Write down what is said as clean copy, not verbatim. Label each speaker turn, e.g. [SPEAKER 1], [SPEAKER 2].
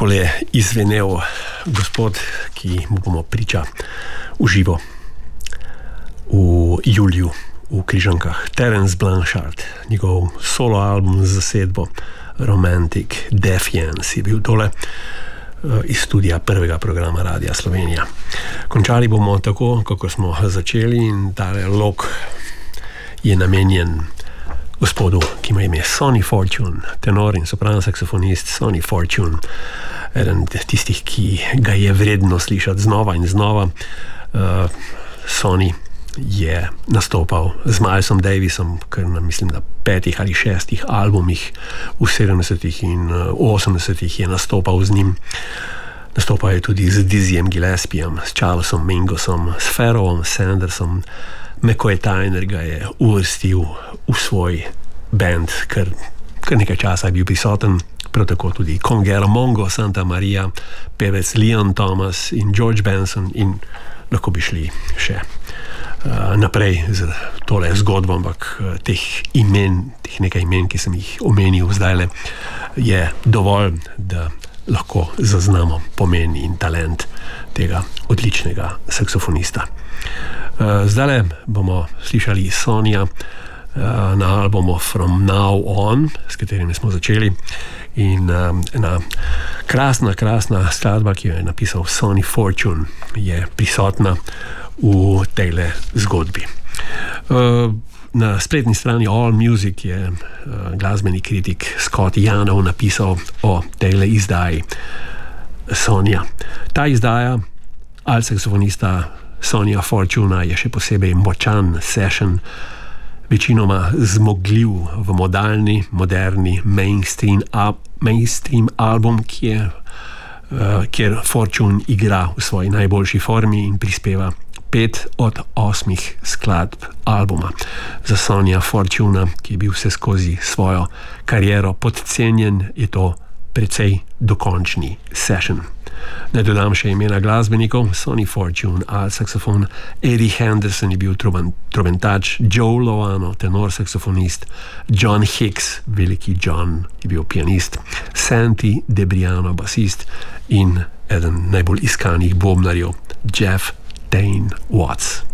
[SPEAKER 1] takole izvenel gospod, ki mu bomo priča v živo v juliju v Križankah. Terence Blanchard, njegov solo album z zasedbo Romantic Defiance je bil tole iz studija prvega programa Radia Slovenija. Končali bomo tako, kako smo začeli, in tale lok je namenjen gospodu, ki ima ime Sonny Fortune, tenor in sopran saksofonist Sonny Fortune, eden tistih, ki ga je vredno slišati znova in znova. Sonny je nastopal z Milesom Davisom, kar mislim, da 5 ali 6 albumih v 70 in 80 je nastopal z njim. Nastopal je tudi z Dizzyjem Gillespiejem, s Charlesom Mingusom, s Pharoahom Sandersom. McCoy Tyner ga je uvrstil v svoj band, kar nekaj časa je bil prisoten, prav tako tudi Congera Mongo, Santa Maria, pevec Leon Thomas in George Benson, in lahko bi šli še naprej z tole zgodbo, ampak teh nekaj imen, ki sem jih omenil zdajle, je dovolj, da lahko zaznamo pomen in talent tega odličnega saksofonista. Zdajle bomo slišali Sonnyja na albumu From Now On, s katerim smo začeli, in ena krasna skladba, ki jo je napisal Sonny Fortune, je prisotna v tejle zgodbi. Na spletni strani All Music je glasbeni kritik Scott Janov napisal o tejle izdaji Sonnyja. Ta izdaja alt-saksofonista Sonnyja Fortuna je še posebej močan session, večinoma zmogljiv v modalni, moderni mainstream album, kjer Fortune igra v svoji najboljši formi in prispeva 5 od 8 skladb albuma. Za Sonnyja Fortuna, ki je bil vse skozi svojo kariero podcenjen, je to precej dokončni session. Ne dodam še imena glasbenikov: Sonny Fortune, alt-saksofon; Eddie Henderson je bil trobentač; Joe Lovano, tenor saksofonist; John Hicks, veliki John, je bil pianist; Santi Debriano, basist; in eden najbolj iskanih bobnarjev, Jeff Dane Watts.